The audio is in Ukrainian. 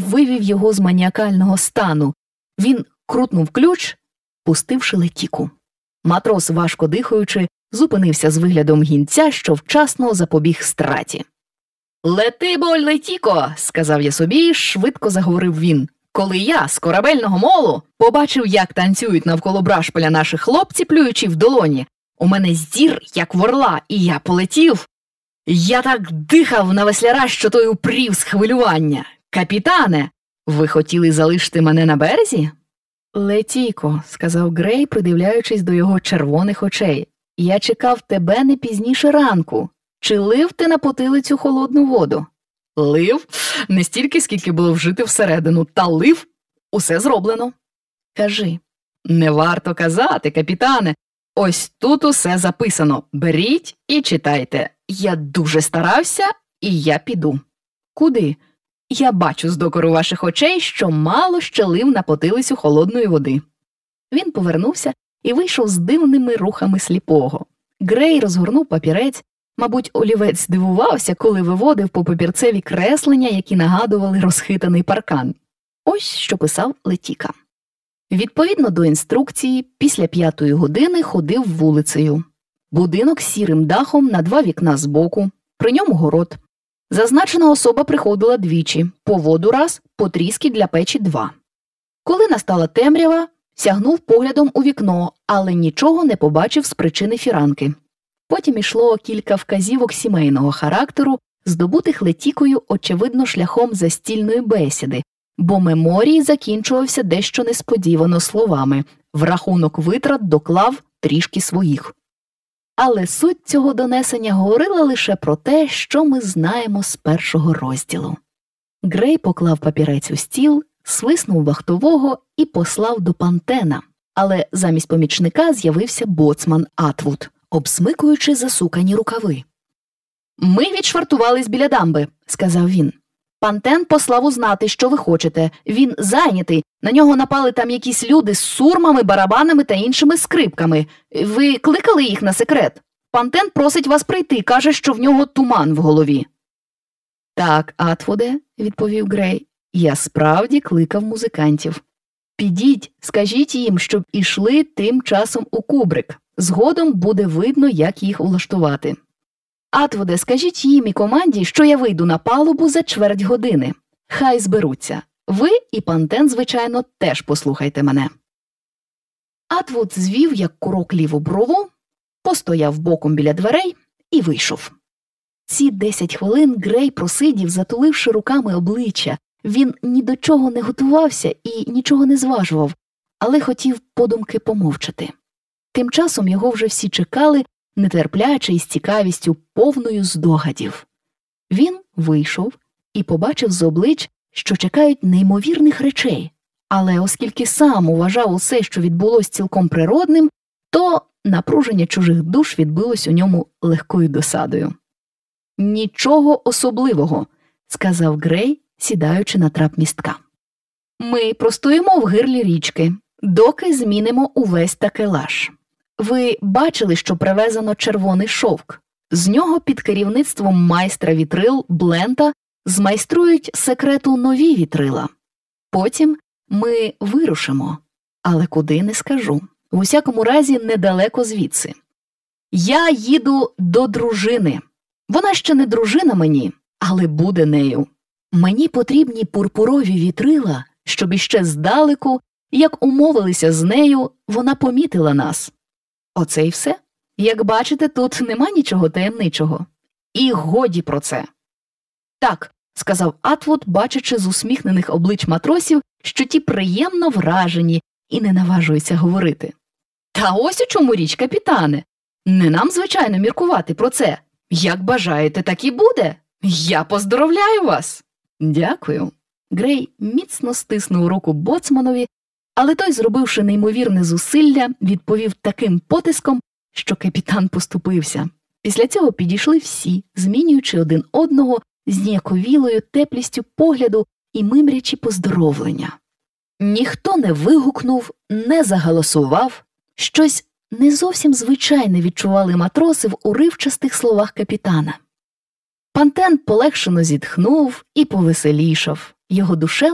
вивів його з маніакального стану. Він крутнув ключ, пустивши Летіку. Матрос, важко дихаючи, зупинився з виглядом гінця, що вчасно запобіг страті. «Лети, бо, Летіко!» – сказав я собі, швидко заговорив він. «Коли я з корабельного молу побачив, як танцюють навколо брашпиля наші хлопці, плюючи в долоні, у мене здір, як в орла, і я полетів. Я так дихав на весляра, що той упрів з хвилювання. Капітане, ви хотіли залишити мене на березі?» «Летіко», – сказав Грей, придивляючись до його червоних очей, – «я чекав тебе не пізніше ранку. Чи лив ти на потилицю холодну воду?» «Лив? Не стільки, скільки було вжити всередину, та лив. Усе зроблено». «Кажи». «Не варто казати, капітане. Ось тут усе записано. Беріть і читайте. Я дуже старався, і я піду». «Куди?» «Я бачу з докору ваших очей, що мало ще лив на потилицю холодної води». Він повернувся і вийшов з дивними рухами сліпого. Грей розгорнув папірець. Мабуть, олівець здивувався, коли виводив по папірцеві креслення, які нагадували розхитаний паркан. Ось що писав Летіка. Відповідно до інструкції, після 5-ї години ходив вулицею. Будинок з сірим дахом на 2 вікна збоку, при ньому город. Зазначена особа приходила двічі, по воду раз, по тріски для печі 2. Коли настала темрява, сягнув поглядом у вікно, але нічого не побачив з причини фіранки. Потім ішло кілька вказівок сімейного характеру, здобутих Летікою, очевидно, шляхом застільної бесіди, бо меморій закінчувався дещо несподівано словами «в рахунок витрат доклав трішки своїх». Але суть цього донесення говорила лише про те, що ми знаємо з першого розділу. Грей поклав папірець у стіл, свиснув вахтового і послав до Пантена, але замість помічника з'явився боцман Атвуд, обсмикуючи засукані рукави. «Ми відшвартувались біля дамби», – сказав він. «Пантен послав узнати, що ви хочете. Він зайнятий. На нього напали там якісь люди з сурмами, барабанами та іншими скрипками. Ви кликали їх на секрет? Пантен просить вас прийти, каже, що в нього туман в голові». «Так, Атвуде», – відповів Грей, – «я справді кликав музикантів. Підіть, скажіть їм, щоб ішли тим часом у кубрик. Згодом буде видно, як їх улаштувати. Атвуде, скажіть їм і команді, що я вийду на палубу за чверть години. Хай зберуться. Ви і Пантен, звичайно, теж послухайте мене». Атвуд звів, як курок, ліву брову, постояв боком біля дверей і вийшов. Ці 10 хвилин Грей просидів, затуливши руками обличчя. Він ні до чого не готувався і нічого не зважував, але хотів подумки помовчати. Тим часом його вже всі чекали, нетерпляче і з цікавістю, повною здогадів. Він вийшов і побачив з облич, що чекають неймовірних речей, але оскільки сам уважав усе, що відбулось цілком природним, то напруження чужих душ відбилось у ньому легкою досадою. «Нічого особливого», – сказав Грей, сідаючи на трап містка. «Ми простоїмо в гирлі річки, доки змінимо увесь такелаж. Ви бачили, що привезено червоний шовк. З нього під керівництвом майстра вітрил Блента змайструють секрету нові вітрила. Потім ми вирушимо, але куди – не скажу. В усякому разі, недалеко звідси. Я їду до дружини. Вона ще не дружина мені, але буде нею. Мені потрібні пурпурові вітрила, щоб іще здалеку, як умовилися з нею, вона помітила нас. Оце й все. Як бачите, тут нема нічого таємничого. І годі про це». «Так», – сказав Атвуд, бачачи з усміхнених облич матросів, що ті приємно вражені і не наважуються говорити. «Та ось у чому річ, капітане. Не нам, звичайно, міркувати про це. Як бажаєте, так і буде. Я поздоровляю вас». «Дякую». Грей міцно стиснув руку боцманові, але той, зробивши неймовірне зусилля, відповів таким потиском, що капітан поступився. Після цього підійшли всі, змінюючи один одного з ніяковілою теплістю погляду і мимрячі поздоровлення. Ніхто не вигукнув, не загаласував. Щось не зовсім звичайне відчували матроси в уривчастих словах капітана. Пантен полегшено зітхнув і повеселішав. Його душа